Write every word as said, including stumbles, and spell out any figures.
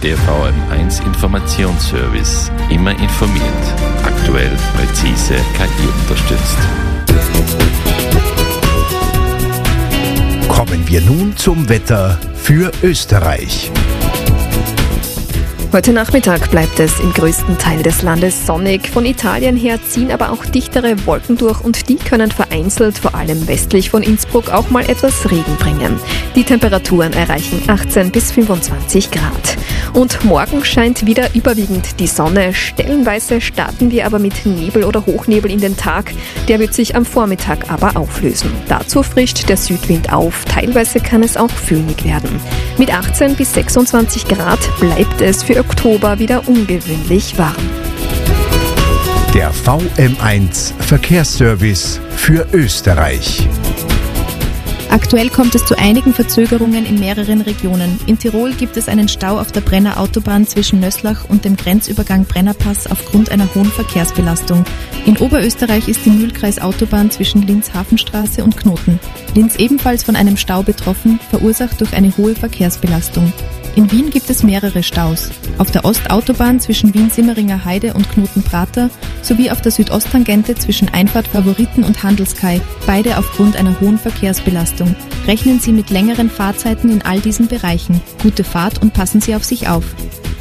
Der V M eins Informationsservice. Immer informiert. Aktuell, präzise, K I unterstützt. Kommen wir nun zum Wetter für Österreich. Heute Nachmittag bleibt es im größten Teil des Landes sonnig. Von Italien her ziehen aber auch dichtere Wolken durch und die können vereinzelt, vor allem westlich von Innsbruck, auch mal etwas Regen bringen. Die Temperaturen erreichen achtzehn bis fünfundzwanzig Grad. Und morgen scheint wieder überwiegend die Sonne. Stellenweise starten wir aber mit Nebel oder Hochnebel in den Tag. Der wird sich am Vormittag aber auflösen. Dazu frischt der Südwind auf. Teilweise kann es auch föhnig werden. Mit achtzehn bis sechsundzwanzig Grad bleibt es für Oktober wieder ungewöhnlich warm. Der V M eins Verkehrsservice für Österreich. Aktuell kommt es zu einigen Verzögerungen in mehreren Regionen. In Tirol gibt es einen Stau auf der Brenner Autobahn zwischen Nöslach und dem Grenzübergang Brennerpass aufgrund einer hohen Verkehrsbelastung. In Oberösterreich ist die Mühlkreis-Autobahn zwischen Linz-Hafenstraße und Knoten. Linz ebenfalls von einem Stau betroffen, verursacht durch eine hohe Verkehrsbelastung. In Wien gibt es mehrere Staus. Auf der Ostautobahn zwischen Wien-Simmeringer Heide und Knoten-Prater sowie auf der Südosttangente zwischen Einfahrt Favoriten und Handelskai, beide aufgrund einer hohen Verkehrsbelastung. Rechnen Sie mit längeren Fahrzeiten in all diesen Bereichen. Gute Fahrt und passen Sie auf sich auf.